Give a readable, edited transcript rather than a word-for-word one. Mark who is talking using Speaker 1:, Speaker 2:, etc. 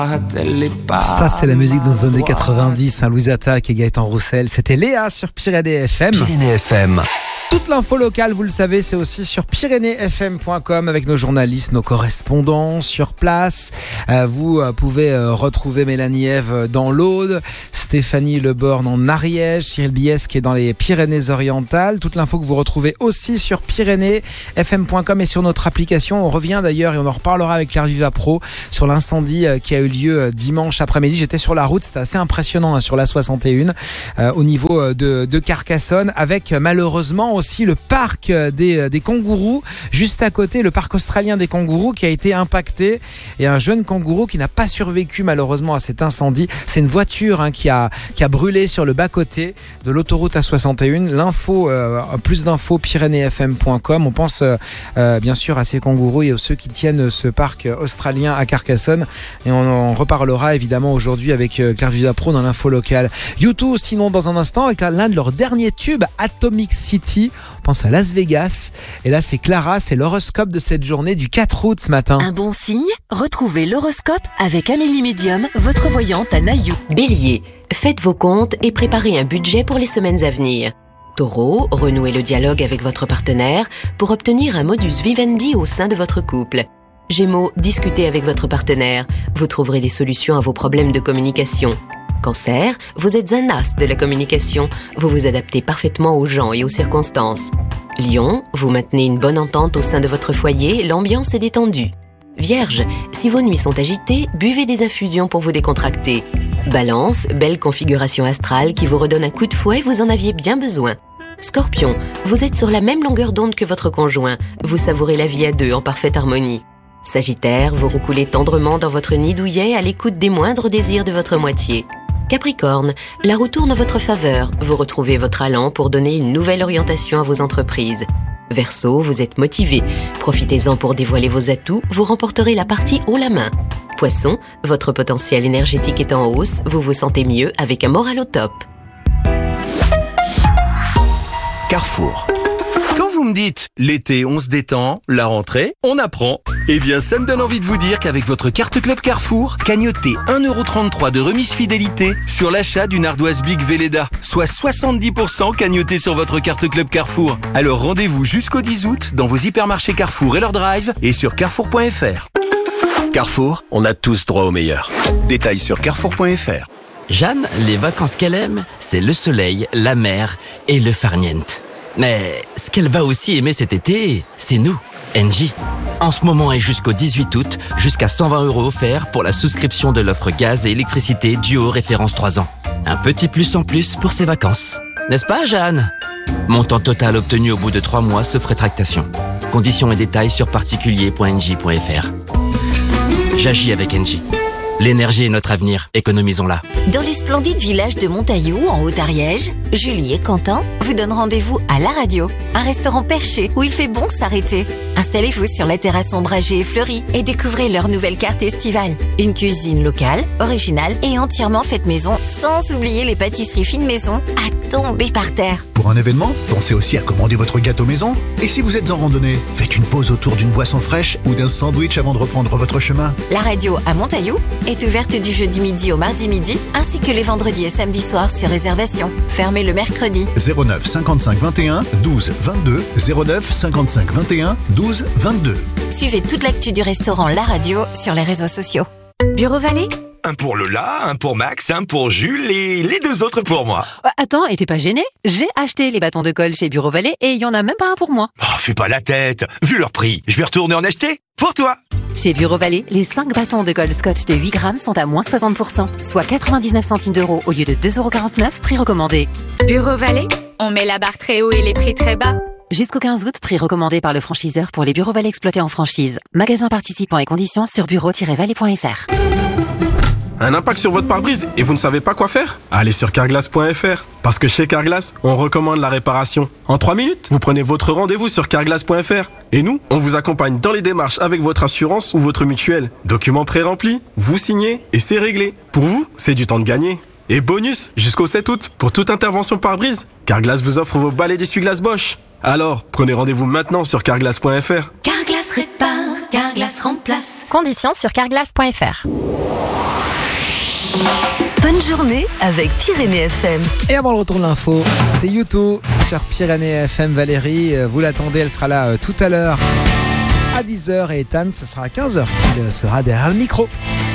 Speaker 1: Ça, c'est la musique de nos années 90, Louise Attaque et Gaëtan Roussel. C'était Léa sur Pyrénées FM.
Speaker 2: Pyrénées FM.
Speaker 1: Toute l'info locale, vous le savez, c'est aussi sur pyrénéesfm.com avec nos journalistes, nos correspondants sur place. Vous pouvez retrouver Mélanie Ève dans l'Aude, Stéphanie Leborgne en Ariège, Cyril Bies qui est dans les Pyrénées-Orientales. Toute l'info que vous retrouvez aussi sur pyrénéesfm.com et sur notre application. On revient d'ailleurs et on en reparlera avec Claire Viva Pro sur l'incendie qui a eu lieu dimanche après-midi. J'étais sur la route, c'était assez impressionnant sur la 61 au niveau de Carcassonne, avec malheureusement aussi le parc des kangourous juste à côté, le parc australien des kangourous qui a été impacté et un jeune kangourou qui n'a pas survécu malheureusement à cet incendie. C'est une voiture qui a brûlé sur le bas-côté de l'autoroute A61. L'info, plus d'infos pyrénéesfm.com. On pense bien sûr à ces kangourous et à ceux qui tiennent ce parc australien à Carcassonne et on en reparlera évidemment aujourd'hui avec Claire Viva Pro dans l'info locale. U2 sinon dans un instant avec l'un de leurs derniers tubes, Atomic City. On pense à Las Vegas. Et là, c'est Clara, c'est l'horoscope de cette journée du 4 août ce matin.
Speaker 3: Un bon signe? Retrouvez l'horoscope avec Amélie Médium, votre voyante à Naïou. Bélier, faites vos comptes et préparez un budget pour les semaines à venir. Taureau, renouez le dialogue avec votre partenaire pour obtenir un modus vivendi au sein de votre couple. Gémeaux, discutez avec votre partenaire. Vous trouverez des solutions à vos problèmes de communication. Cancer, vous êtes un as de la communication. Vous vous adaptez parfaitement aux gens et aux circonstances. Lion, vous maintenez une bonne entente au sein de votre foyer, l'ambiance est détendue. Vierge, si vos nuits sont agitées, buvez des infusions pour vous décontracter. Balance, belle configuration astrale qui vous redonne un coup de fouet, vous en aviez bien besoin. Scorpion, vous êtes sur la même longueur d'onde que votre conjoint. Vous savourez la vie à deux en parfaite harmonie. Sagittaire, vous roucoulez tendrement dans votre nid douillet à l'écoute des moindres désirs de votre moitié. Capricorne, la roue tourne en votre faveur. Vous retrouvez votre allant pour donner une nouvelle orientation à vos entreprises. Verseau, vous êtes motivé. Profitez-en pour dévoiler vos atouts. Vous remporterez la partie haut la main. Poisson, votre potentiel énergétique est en hausse. Vous vous sentez mieux avec un moral au top.
Speaker 2: Carrefour. Quand vous me dites l'été on se détend, la rentrée on apprend, eh bien ça me donne envie de vous dire qu'avec votre carte Club Carrefour, cagnotez 1,33€ de remise fidélité sur l'achat d'une ardoise Big Velleda, soit 70% cagnoté sur votre carte Club Carrefour. Alors rendez-vous jusqu'au 10 août dans vos hypermarchés Carrefour et leur drive et sur carrefour.fr. Carrefour, on a tous droit au meilleur. Détails sur carrefour.fr.
Speaker 4: Jeanne, les vacances qu'elle aime, c'est le soleil, la mer et le farniente. Mais ce qu'elle va aussi aimer cet été, c'est nous, Engie. En ce moment et jusqu'au 18 août, jusqu'à 120€ offerts pour la souscription de l'offre gaz et électricité Duo référence 3 ans. Un petit plus en plus pour ses vacances. N'est-ce pas, Jeanne? Montant total obtenu au bout de 3 mois sauf rétractation. Conditions et détails sur particulier.engie.fr. J'agis avec Engie. L'énergie est notre avenir, économisons-la.
Speaker 3: Dans le splendide village de Montaillou, en Haute-Ariège, Julie et Quentin vous donnent rendez-vous à la radio, un restaurant perché où il fait bon s'arrêter. Installez-vous sur la terrasse ombragée et fleurie et découvrez leur nouvelle carte estivale. Une cuisine locale, originale et entièrement faite maison, sans oublier les pâtisseries fines maison à tomber par terre.
Speaker 5: Pour un événement, pensez aussi à commander votre gâteau maison. Et si vous êtes en randonnée, faites une pause autour d'une boisson fraîche ou d'un sandwich avant de reprendre votre chemin.
Speaker 3: La radio à Montaillou est ouverte du jeudi midi au mardi midi, ainsi que les vendredis et samedis soirs sur réservation. Fermée le mercredi.
Speaker 5: 09 55 21 12 22 09 55 21 12 22.
Speaker 3: Suivez toute l'actu du restaurant La Radio sur les réseaux sociaux.
Speaker 6: Bureau Vallée?
Speaker 7: Un pour Lola, un pour Max, un pour Jules et les 2 autres pour moi.
Speaker 6: Attends, et t'es pas gêné? J'ai acheté les bâtons de colle chez Bureau Vallée et il y en a même pas un pour moi.
Speaker 7: Oh, fais pas la tête. Vu leur prix, je vais retourner en acheter pour toi.
Speaker 6: Chez Bureau Vallée, les 5 bâtons de colle Scotch de 8 grammes sont à moins 60%, soit 99 centimes d'euros au lieu de 2,49€, prix recommandé.
Speaker 8: Bureau Vallée, on met la barre très haut et les prix très bas.
Speaker 6: Jusqu'au 15 août, prix recommandé par le franchiseur pour les Bureau Vallée exploités en franchise. Magasin participant et conditions sur bureau-vallée.fr.
Speaker 9: Un impact sur votre pare-brise et vous ne savez pas quoi faire? Allez sur carglass.fr. Parce que chez Carglass, on recommande la réparation. En 3 minutes, vous prenez votre rendez-vous sur carglass.fr. Et nous, on vous accompagne dans les démarches avec votre assurance ou votre mutuelle. Documents pré-remplis, vous signez et c'est réglé. Pour vous, c'est du temps de gagner. Et bonus, jusqu'au 7 août, pour toute intervention pare-brise, Carglass vous offre vos balais d'essuie-glace Bosch. Alors, prenez rendez-vous maintenant sur carglass.fr.
Speaker 10: Carglass répare, Carglass remplace.
Speaker 11: Conditions sur carglass.fr.
Speaker 10: bonne journée avec Pyrénées FM.
Speaker 1: Et avant le retour de l'info, c'est YouTube sur Pyrénées FM. Valérie, vous l'attendez, elle sera là tout à l'heure à 10h et Ethan, ce sera à 15h qu'il sera derrière le micro.